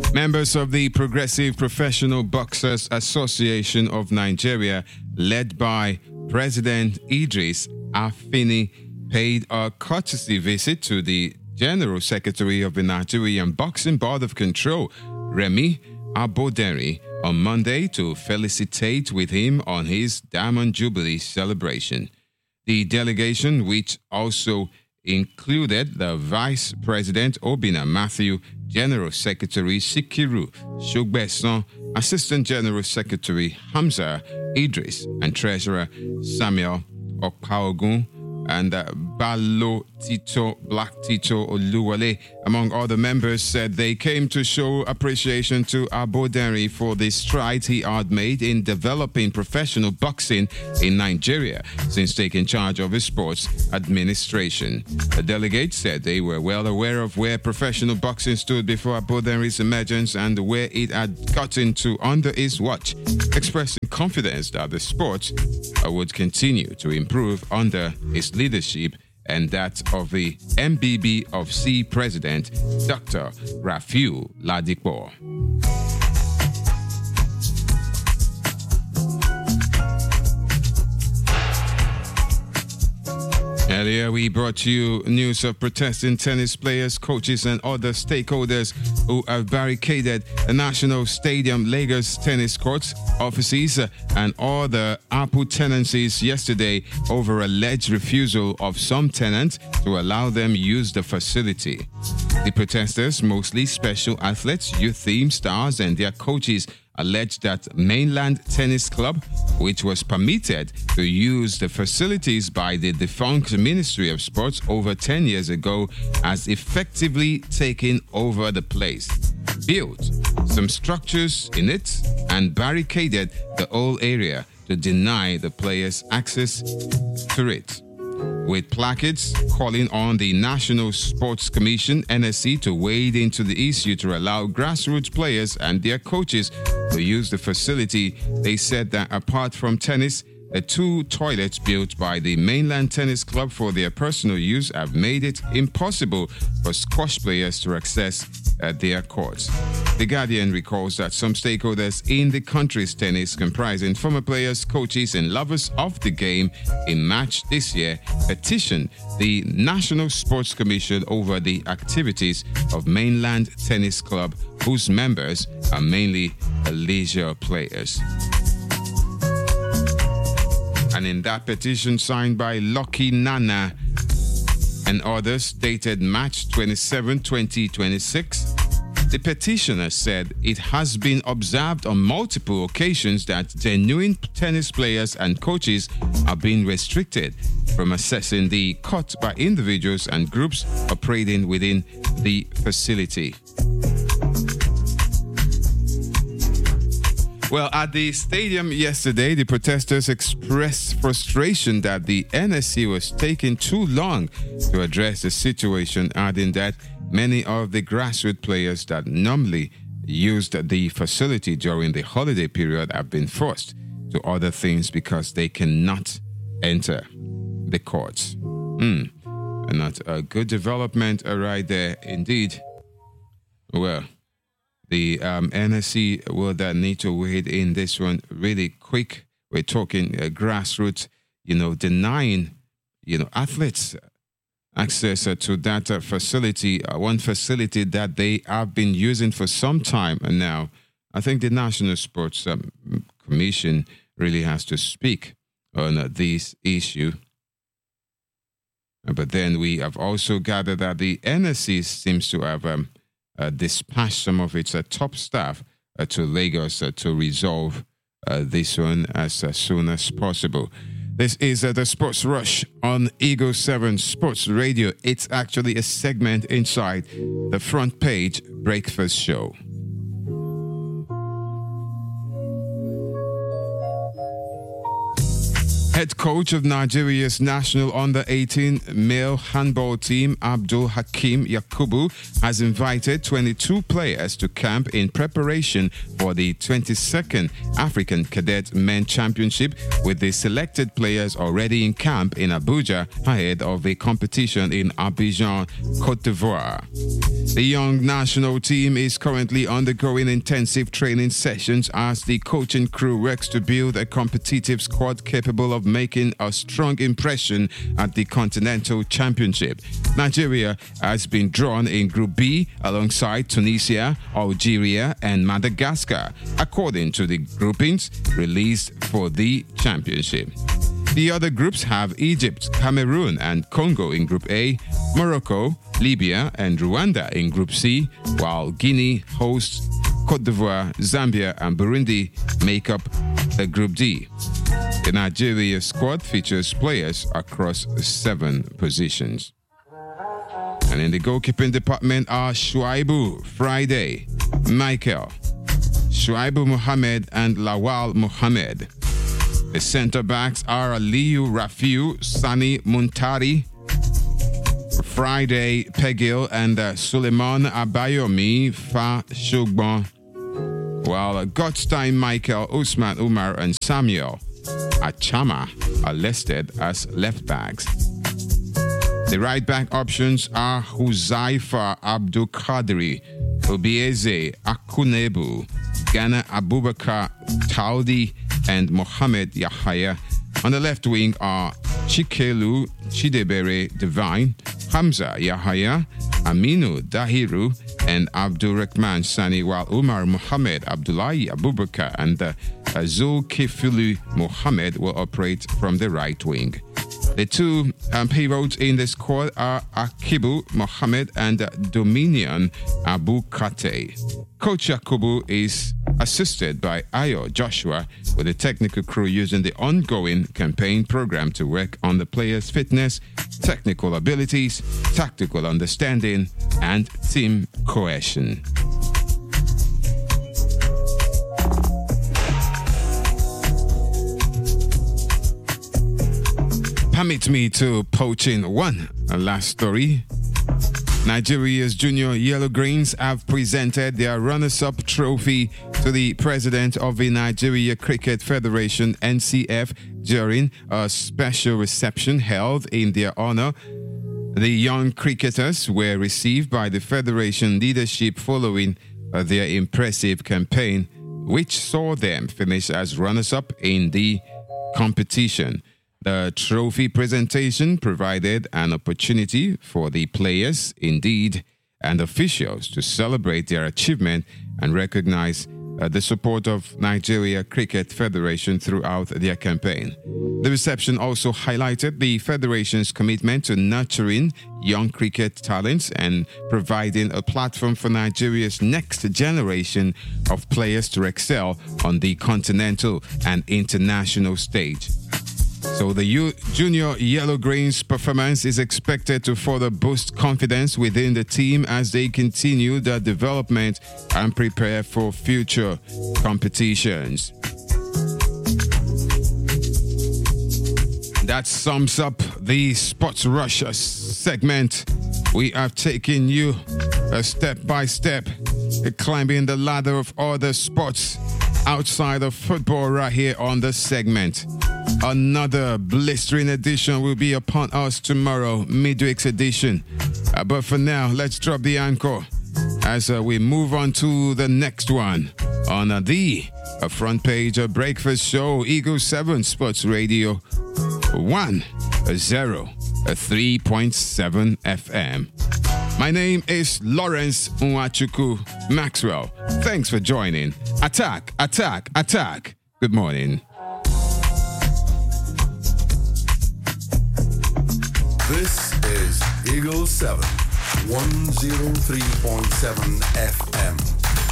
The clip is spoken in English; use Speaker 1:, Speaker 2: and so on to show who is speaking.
Speaker 1: Members of the Progressive Professional Boxers Association of Nigeria, led by President Idris Afini, paid a courtesy visit to the General Secretary of the Nigerian Boxing Board of Control, Remi Aboderi, on Monday to felicitate with him on his Diamond Jubilee celebration. The delegation, which also included the Vice President Obinna Matthew, General Secretary Sikiru Shogbeson, Assistant General Secretary Hamza Idris, and Treasurer Samuel Okpaogun, and Balo Tito, Black Tito Oluwale, among other members, said they came to show appreciation to Aboderi for the strides he had made in developing professional boxing in Nigeria since taking charge of his sports administration. The delegates said they were well aware of where professional boxing stood before Aboderi's emergence and where it had gotten to under his watch, expressing confidence that the sport would continue to improve under his leadership and that of the MBBofC President, Dr. Rafiu Ladipo. Earlier, we brought you news of protesting tennis players, coaches, and other stakeholders who have barricaded the National Stadium, Lagos tennis courts, offices, and other Apple tenancies yesterday over alleged refusal of some tenants to allow them use the facility. The protesters, mostly special athletes, youth team stars, and their coaches, alleged that Mainland Tennis Club, which was permitted to use the facilities by the defunct Ministry of Sports over 10 years ago, has effectively taken over the place, built some structures in it, and barricaded the whole area to deny the players access to it, with placards calling on the National Sports Commission, NSC, to wade into the issue to allow grassroots players and their coaches to use the facility. They said that apart from tennis, the 2 toilets built by the Mainland Tennis Club for their personal use have made it impossible for squash players to access their courts. The Guardian recalls that some stakeholders in the country's tennis, comprising former players, coaches, and lovers of the game, in March this year petitioned the National Sports Commission over the activities of Mainland Tennis Club, whose members are mainly leisure players. And in that petition signed by Lucky Nana and others, dated March 27, 2026, the petitioner said it has been observed on multiple occasions that genuine tennis players and coaches are being restricted from accessing the court by individuals and groups operating within the facility. Well, at the stadium yesterday, the protesters expressed frustration that the NSC was taking too long to address the situation, adding that many of the grassroots players that normally used the facility during the holiday period have been forced to other things because they cannot enter the courts. Not a good development right there indeed. Well, the NSC will need to wade in this one really quick. We're talking grassroots, denying, athletes access to that facility, one facility that they have been using for some time now. I think the National Sports Commission really has to speak on this issue. But then we have also gathered that the NSC seems to have dispatched some of its top staff to Lagos to resolve this one as soon as possible. This is the Sports Rush on Eagle 7 Sports Radio. It's actually a segment inside the Front Page Breakfast Show. Head coach of Nigeria's national under-18 male handball team, Abdul Hakim Yakubu, has invited 22 players to camp in preparation for the 22nd African Cadet Men Championship, with the selected players already in camp in Abuja ahead of a competition in Abidjan, Côte d'Ivoire. The young national team is currently undergoing intensive training sessions as the coaching crew works to build a competitive squad capable of making a strong impression at the Continental Championship. Nigeria has been drawn in Group B alongside Tunisia, Algeria, and Madagascar, according to the groupings released for the championship. The other groups have Egypt, Cameroon, and Congo in Group A, Morocco, Libya, and Rwanda in Group C, while Guinea hosts Côte d'Ivoire, Zambia, and Burundi make up the Group D. The Nigeria squad features players across 7 positions. And in the goalkeeping department are Shuaibu Friday, Michael, Shuaibu Mohammed, and Lawal Mohammed. The centre-backs are Aliyu Rafiu, Sani Muntari, Friday Pegil, and Suleiman Abayomi Fa Shogbon, while Godstein Michael, Usman Umar, and Samuel Achama are listed as left-backs. The right-back options are Huzaifa Abdul Qadri, Obieze Akunebu, Ghana Abubakar Taudi, and Mohamed Yahaya. On the left wing are Chikelu Chidebere Divine, Hamza Yahaya, Aminu Dahiru, and Abdul Rahman Sani, while Umar Mohammed, Abdullahi Abubakar, and Zulkifili Mohammed will operate from the right wing. The two pivots in the squad are Akibu Mohammed and Dominion Abu Kate. Coach Yakubu is assisted by Ayo Joshua, with the technical crew using the ongoing campaign program to work on the players' fitness, technical abilities, tactical understanding, and team cohesion. Permit me to poach in one last story. Nigeria's junior Yellow Greens have presented their runners-up trophy to the president of the Nigeria Cricket Federation, NCF, during a special reception held in their honor. The young cricketers were received by the Federation leadership following their impressive campaign, which saw them finish as runners-up in the competition. The trophy presentation provided an opportunity for the players, indeed, and officials to celebrate their achievement and recognize the support of Nigeria Cricket Federation throughout their campaign. The reception also highlighted the Federation's commitment to nurturing young cricket talents and providing a platform for Nigeria's next generation of players to excel on the continental and international stage. So the junior Yellow Greens performance is expected to further boost confidence within the team as they continue their development and prepare for future competitions. That sums up the Sports Rush segment. We have taken you step by step, climbing the ladder of other sports outside of football right here on the segment. Another blistering edition will be upon us tomorrow, midweek's edition. But for now, let's drop the anchor as we move on to the next one on the front page of Breakfast Show, Eagle 7 Sports Radio 103.7 FM. My name is Lawrence Nwachuku Maxwell. Thanks for joining. Attack, attack, attack. Good morning.
Speaker 2: This is Eagle 7, 103.7 FM.